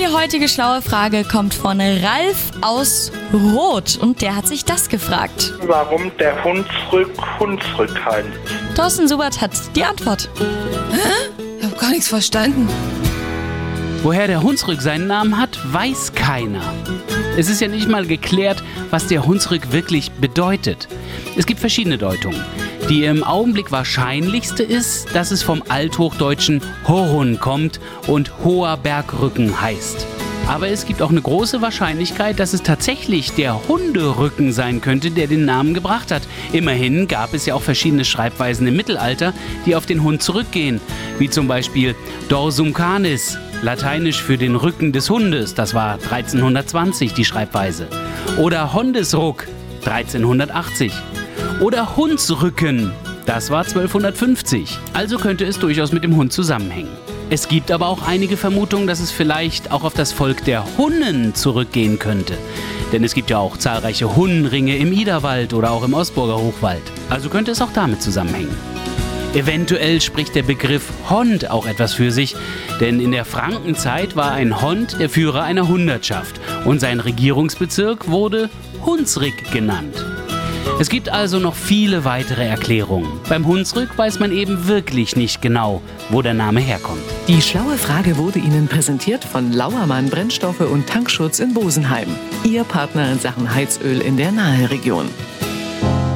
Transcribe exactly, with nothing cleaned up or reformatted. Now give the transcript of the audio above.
Die heutige schlaue Frage kommt von Ralf aus Roth und der hat sich das gefragt. Warum der Hunsrück Hunsrück heißt. Thorsten Subert hat die Antwort. Hä? Ich habe gar nichts verstanden. Woher der Hunsrück seinen Namen hat, weiß keiner. Es ist ja nicht mal geklärt, was der Hunsrück wirklich bedeutet. Es gibt verschiedene Deutungen. Die im Augenblick wahrscheinlichste ist, dass es vom althochdeutschen Hohun kommt und hoher Bergrücken heißt. Aber es gibt auch eine große Wahrscheinlichkeit, dass es tatsächlich der Hunderücken sein könnte, der den Namen gebracht hat. Immerhin gab es ja auch verschiedene Schreibweisen im Mittelalter, die auf den Hund zurückgehen. Wie zum Beispiel Dorsum canis, lateinisch für den Rücken des Hundes, das war dreizehnhundertzwanzig die Schreibweise. Oder Hondesruck, dreizehnhundertachtzig. Oder Hundsrücken, das war zwölfhundertfünfzig. Also könnte es durchaus mit dem Hund zusammenhängen. Es gibt aber auch einige Vermutungen, dass es vielleicht auch auf das Volk der Hunnen zurückgehen könnte. Denn es gibt ja auch zahlreiche Hunnenringe im Iderwald oder auch im Osburger Hochwald. Also könnte es auch damit zusammenhängen. Eventuell spricht der Begriff Hond auch etwas für sich, denn in der Frankenzeit war ein Hond der Führer einer Hundertschaft und sein Regierungsbezirk wurde Hunsrück genannt. Es gibt also noch viele weitere Erklärungen. Beim Hunsrück weiß man eben wirklich nicht genau, wo der Name herkommt. Die schlaue Frage wurde Ihnen präsentiert von Lauermann Brennstoffe und Tankschutz in Bosenheim. Ihr Partner in Sachen Heizöl in der Naheregion.